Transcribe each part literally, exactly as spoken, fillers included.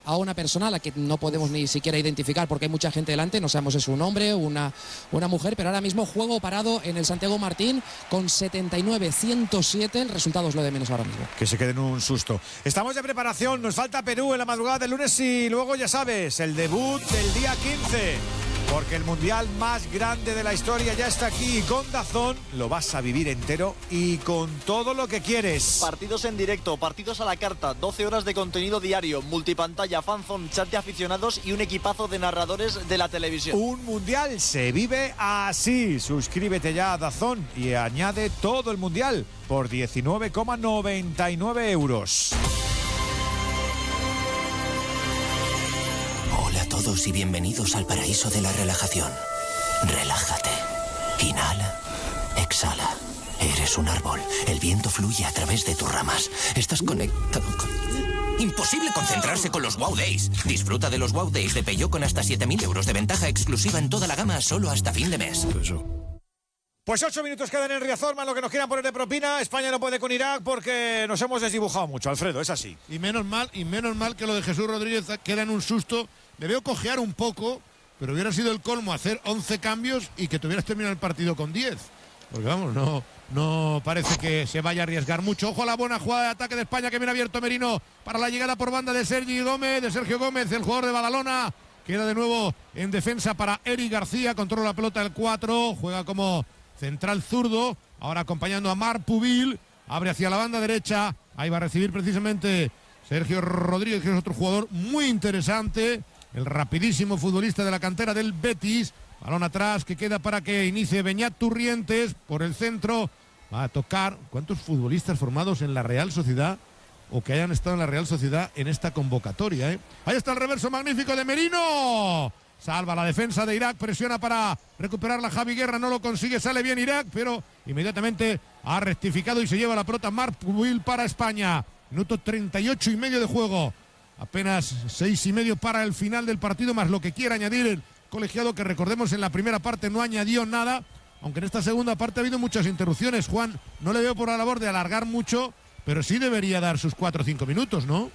a una persona a la que no podemos ni siquiera identificar porque hay mucha gente delante, no sabemos si es un hombre o una, una mujer, pero ahora mismo juego parado en el Santiago Martín con setenta y nueve a ciento siete, el resultado es lo de menos ahora mismo. Que se queden un susto. Estamos de preparación, nos falta Perú en la madrugada del lunes y luego ya sabes, el debut del día quince. Porque el mundial más grande de la historia ya está aquí y con DAZN lo vas a vivir entero y con todo lo que quieres. Partidos en directo, partidos a la carta, doce horas de contenido diario, multipantalla, fanzone, chat de aficionados y un equipazo de narradores de la televisión. Un mundial se vive así. Suscríbete ya a DAZN y añade todo el mundial por diecinueve coma noventa y nueve euros. Hola a todos y bienvenidos al paraíso de la relajación. Relájate. Inhala. Exhala. Eres un árbol. El viento fluye a través de tus ramas. Estás conectado con... Imposible concentrarse con los Wow Days. Disfruta de los Wow Days de Peugeot con hasta siete mil euros de ventaja exclusiva en toda la gama solo hasta fin de mes. Pues ocho minutos quedan en Riazor, más lo que nos quieran poner de propina. España no puede con Irak porque nos hemos desdibujado mucho, Alfredo, es así. Y menos mal, y menos mal que lo de Jesús Rodríguez queda en un susto. Me veo cojear un poco, pero hubiera sido el colmo hacer once cambios y que tuvieras terminado el partido con diez. Porque vamos, no, no parece que se vaya a arriesgar mucho. Ojo a la buena jugada de ataque de España que viene abierto Merino para la llegada por banda de Sergi Gómez, de Sergio Gómez, el jugador de Badalona. Queda de nuevo en defensa para Eric García, controla la pelota el cuatro, juega como central zurdo, ahora acompañando a Marc Pubil, abre hacia la banda derecha, ahí va a recibir precisamente Sergio Rodríguez, que es otro jugador muy interesante, el rapidísimo futbolista de la cantera del Betis. Balón atrás que queda para que inicie Beñat Turrientes por el centro, va a tocar. ¿Cuántos futbolistas formados en la Real Sociedad o que hayan estado en la Real Sociedad en esta convocatoria, eh? Ahí está el reverso magnífico de Merino. Salva la defensa de Irak, presiona para recuperarla Javi Guerra, no lo consigue, sale bien Irak, pero inmediatamente ha rectificado y se lleva la pelota Marc Pubil para España. Minuto treinta y ocho y medio de juego. Apenas seis y medio para el final del partido, más lo que quiera añadir el colegiado, que recordemos en la primera parte no añadió nada, aunque en esta segunda parte ha habido muchas interrupciones. Juan, no le veo por la labor de alargar mucho, pero sí debería dar sus cuatro o cinco minutos, ¿no?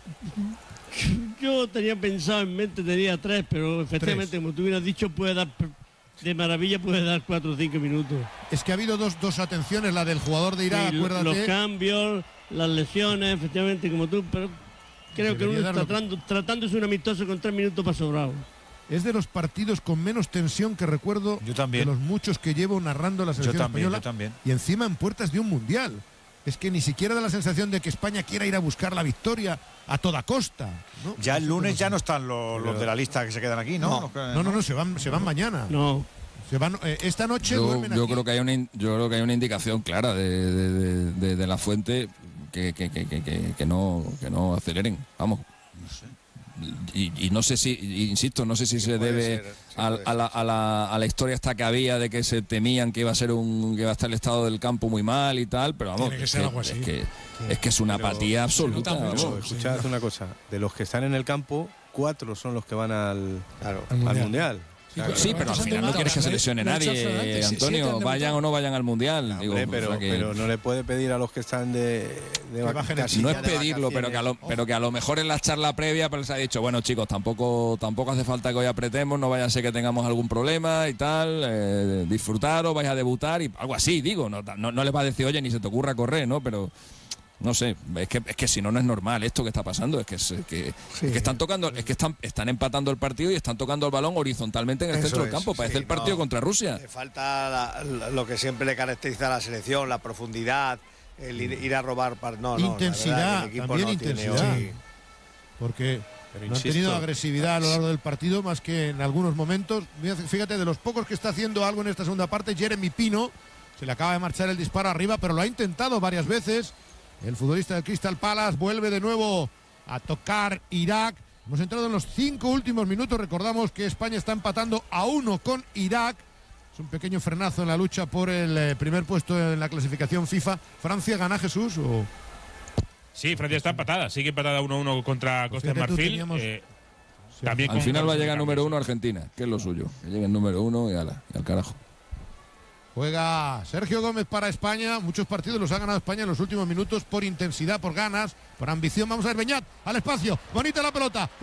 Yo tenía pensado en mente, tenía tres, pero efectivamente, tres. Como tú hubieras dicho, puede dar de maravilla, puede dar cuatro o cinco minutos. Es que ha habido dos, dos atenciones, la del jugador de Irak, sí, acuérdate. Los cambios, las lesiones, efectivamente, como tú, pero creo que uno está tratando, tratándose un amistoso con tres minutos para sobrado. Es de los partidos con menos tensión que recuerdo. Yo también. De los muchos que llevo narrando la selección yo también, española. Yo también. Y encima en puertas de un mundial. Es que ni siquiera da la sensación de que España quiera ir a buscar la victoria a toda costa, ¿no? Ya el lunes ya no están los, los de la lista que se quedan aquí, ¿no? No, no, no, no se van, se van mañana. No. Se van, eh, esta noche yo, duermen yo aquí. creo que hay una yo creo que hay una indicación clara de, de, de, de, de la fuente que, que, que, que, que no que no aceleren, vamos. No sé. Y, y no sé si, insisto, no sé si se debe ser, sí a, a, la, a, la, a la historia esta que había de que se temían que iba a ser un que iba a estar el estado del campo muy mal y tal, pero vamos, Tiene que es, ser que, algo así. es que es que es una pero, apatía absoluta. Pero, escuchad una cosa, de los que están en el campo, cuatro son los que van al, claro, al mundial. Al mundial. Claro, sí, pero al final no quieres que se lesione nadie, Antonio, vayan o no vayan al mundial. No, digo, hombre, pero, o sea que... pero no le puede pedir a los que están de, de vacaciones. No es pedirlo, pero que, a lo, pero que a lo mejor en la charla previa pues, se ha dicho, bueno chicos, tampoco tampoco hace falta que hoy apretemos, no vaya a ser que tengamos algún problema y tal, eh, disfrutaros, vais a debutar y algo así, digo, no, no, no les va a decir, oye, ni se te ocurra correr, ¿no? Pero... No sé, es que, es que si no, no es normal esto que está pasando, es que, es, que, sí. es que están tocando, es que están, están empatando el partido y están tocando el balón horizontalmente en el Eso centro es, del campo, parece sí, el partido no, contra Rusia. Le falta la, la, lo que siempre le caracteriza a la selección, la profundidad, el ir, ir a robar, no, intensidad, no, también no intensidad, hoy... porque Pero no han tenido agresividad a lo largo del partido, más que en algunos momentos. Fíjate, de los pocos que está haciendo algo en esta segunda parte, Jeremy Pino, se le acaba de marchar el disparo arriba, pero lo ha intentado varias veces. El futbolista del Crystal Palace vuelve de nuevo a tocar Irak. Hemos entrado en los cinco últimos minutos. Recordamos que España está empatando a uno con Irak. Es un pequeño frenazo en la lucha por el primer puesto en la clasificación FIFA. ¿Francia gana, Jesús? ¿O? Sí, Francia está empatada. Sigue empatada uno uno contra Costa de Marfil. Teníamos... Eh, también al final va a llegar número uno Argentina, que es lo suyo. Que llegue el número uno y, ala, y al carajo. Juega Sergio Gómez para España. Muchos partidos los ha ganado España en los últimos minutos por intensidad, por ganas, por ambición. Vamos a ver Beñat al espacio. Bonita la pelota.